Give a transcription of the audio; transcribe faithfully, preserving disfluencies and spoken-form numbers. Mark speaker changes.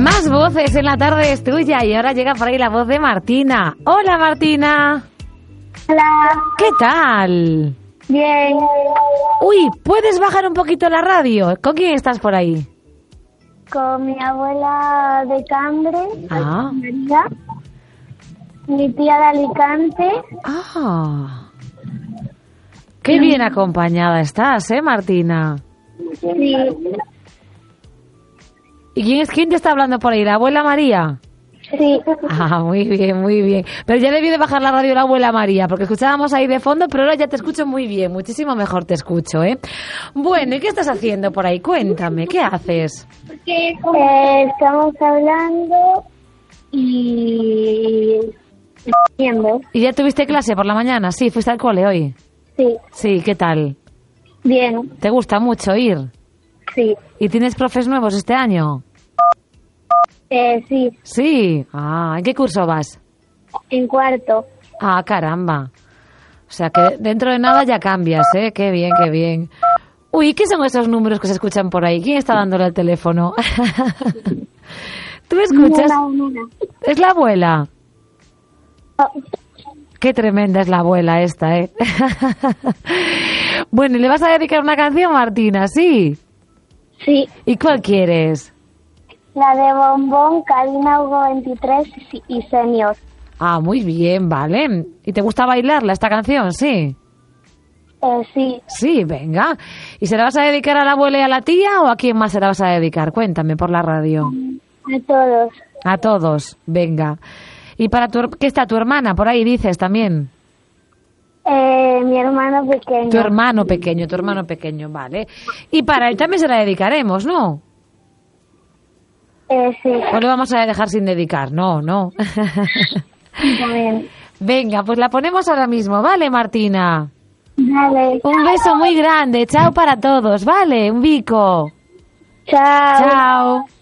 Speaker 1: Más voces en la tarde es tuya y ahora llega por ahí la voz de Martina. Hola, Martina.
Speaker 2: Hola.
Speaker 1: ¿Qué tal?
Speaker 2: Bien.
Speaker 1: Uy, ¿puedes bajar un poquito la radio? ¿Con quién estás por ahí?
Speaker 2: Con mi abuela de Cambre,
Speaker 1: Ah.
Speaker 2: María, mi tía de Alicante.
Speaker 1: Ah. Qué bien acompañada estás, ¿eh, Martina?
Speaker 2: Sí.
Speaker 1: ¿Y quién es quién te está hablando por ahí? ¿La abuela María?
Speaker 2: Sí.
Speaker 1: Ah, muy bien, muy bien. Pero ya debió de bajar la radio la abuela María, porque escuchábamos ahí de fondo, pero ahora ya te escucho muy bien, muchísimo mejor te escucho, ¿eh? Bueno, ¿y qué estás haciendo por ahí? Cuéntame, ¿qué haces?
Speaker 2: Eh, estamos hablando y viendo.
Speaker 1: ¿Y ya tuviste clase por la mañana? Sí, fuiste al cole hoy.
Speaker 2: Sí.
Speaker 1: Sí, ¿qué tal?
Speaker 2: Bien.
Speaker 1: ¿Te gusta mucho ir?
Speaker 2: Sí.
Speaker 1: ¿Y tienes profes nuevos este año?
Speaker 2: Eh, sí.
Speaker 1: Sí. Ah, ¿en qué curso vas?
Speaker 2: En cuarto.
Speaker 1: Ah, caramba. O sea que dentro de nada ya cambias, ¿eh? Qué bien, qué bien. Uy, ¿qué son esos números que se escuchan por ahí? ¿Quién está dándole el teléfono? ¿Tú escuchas?
Speaker 2: Una, una.
Speaker 1: ¿Es la abuela?
Speaker 2: Oh.
Speaker 1: Qué tremenda es la abuela esta, ¿eh? Bueno, ¿y le vas a dedicar una canción, Martina? ¿Sí?
Speaker 2: Sí.
Speaker 1: ¿Y cuál quieres?
Speaker 2: La de Bombón, Cabina Hugo veintitrés y Senior.
Speaker 1: Ah, muy bien, vale. ¿Y te gusta bailarla esta canción? Sí.
Speaker 2: Eh, sí.
Speaker 1: Sí, venga. ¿Y se la vas a dedicar a la abuela y a la tía o a quién más se la vas a dedicar? Cuéntame por la radio.
Speaker 2: A todos.
Speaker 1: A todos, venga. ¿Y para tu, qué está tu hermana? Por ahí dices también.
Speaker 2: Eh, mi hermano pequeño.
Speaker 1: Tu hermano pequeño, tu hermano pequeño, vale. Y para él también se la dedicaremos, ¿no?
Speaker 2: Eh, sí.
Speaker 1: ¿O le vamos a dejar sin dedicar? No, no.
Speaker 2: También.
Speaker 1: Venga, pues la ponemos ahora mismo, ¿vale, Martina?
Speaker 2: Vale.
Speaker 1: Un beso muy grande, chao para todos, ¿vale? Un bico.
Speaker 2: Chao.
Speaker 1: Chao.